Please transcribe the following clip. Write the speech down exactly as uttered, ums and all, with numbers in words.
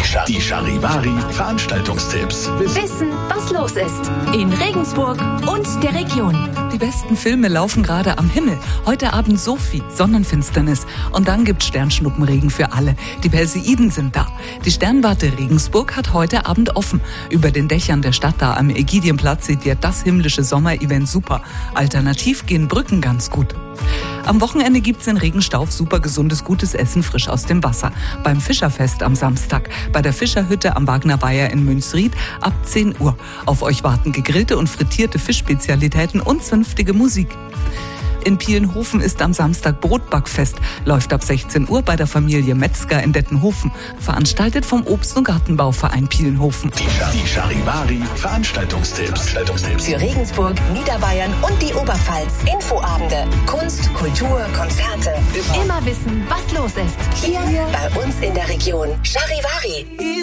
Die Charivari Veranstaltungstipps. Wissen, was los ist in Regensburg und der Region. Die besten Filme laufen gerade am Himmel. Heute Abend Sophie, Sonnenfinsternis. Und dann gibt's Sternschnuppenregen für alle. Die Perseiden sind da. Die Sternwarte Regensburg hat heute Abend offen. Über den Dächern der Stadt da am Ägidienplatz seht ihr das himmlische Sommerevent super. Alternativ gehen Brücken ganz gut. Am Wochenende gibt's in Regenstauf super gesundes, gutes Essen frisch aus dem Wasser. Beim Fischerfest am Samstag, bei der Fischerhütte am Wagnerweiher in Münchsried ab zehn Uhr. Auf euch warten gegrillte und frittierte Fischspezialitäten und zünftige Musik. In Pielenhofen ist am Samstag Brotbackfest, läuft ab sechzehn Uhr bei der Familie Metzger in Dettenhofen, veranstaltet vom Obst- und Gartenbauverein Pielenhofen. Die Charivari Veranstaltungstipps. Veranstaltungstipps. Für Regensburg, Niederbayern und die Oberpfalz. Infoabende, Kunst, Kultur, Konzerte. Immer wissen, was los ist. Hier bei uns in der Region. Charivari.